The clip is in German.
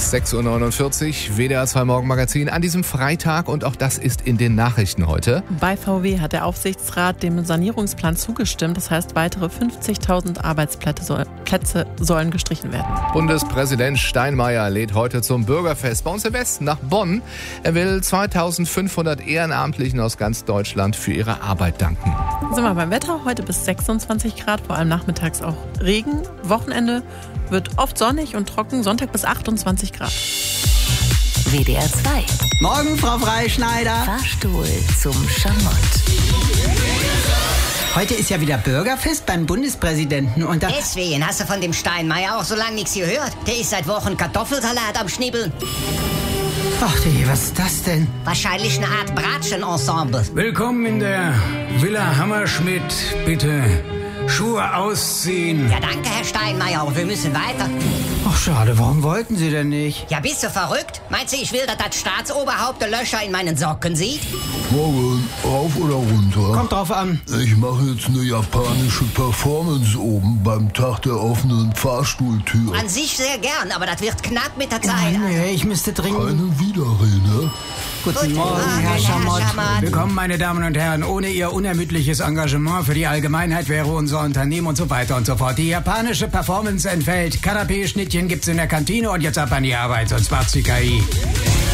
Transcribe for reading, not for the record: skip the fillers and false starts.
ist 6.49 Uhr, WDR 2 Morgenmagazin an diesem Freitag und auch das ist in den Nachrichten heute. Bei VW hat der Aufsichtsrat dem Sanierungsplan zugestimmt. Das heißt, weitere 50.000 Arbeitsplätze sollen gestrichen werden. Bundespräsident Steinmeier lädt heute zum Bürgerfest bei uns im Westen nach Bonn. Er will 2.500 Ehrenamtlichen aus ganz Deutschland für ihre Arbeit danken. Sind wir beim Wetter, heute bis 26 Grad, vor allem nachmittags auch Regen. Wochenende wird oft sonnig und trocken, Sonntag bis 28 Grad. WDR 2. Morgen, Frau Freischneider. Fahrstuhl zum Schamott. Heute ist ja wieder Bürgerfest beim Bundespräsidenten und Deswegen hast du von dem Steinmeier auch so lange nichts gehört. Der ist seit Wochen Kartoffelsalat am Schnibbeln. Ach was ist das denn? Wahrscheinlich eine Art Bratschen-Ensemble. Willkommen in der Villa Hammerschmidt. Bitte Schuhe ausziehen. Ja, danke, Herr Steinmeier, aber wir müssen weiter. Ach schade, warum wollten Sie denn nicht? Ja, bist du verrückt? Meinst du, ich will, dass das Staatsoberhaupt Löcher in meinen Socken sieht? Morgen, rauf oder runter? Kommt drauf an. Ich mache jetzt eine japanische Performance oben beim Tag der offenen Fahrstuhltür. An sich sehr gern, aber das wird knapp mit der Zeit. Nee, ich müsste dringend... Keine Widerrede. Guten Morgen, Herr Schamott. Willkommen, meine Damen und Herren. Ohne Ihr unermüdliches Engagement für die Allgemeinheit wäre unser Unternehmen und so weiter und so fort. Die japanische Performance entfällt. Kanapé-Schnittchen gibt's in der Kantine und jetzt ab an die Arbeit, sonst macht's die KI.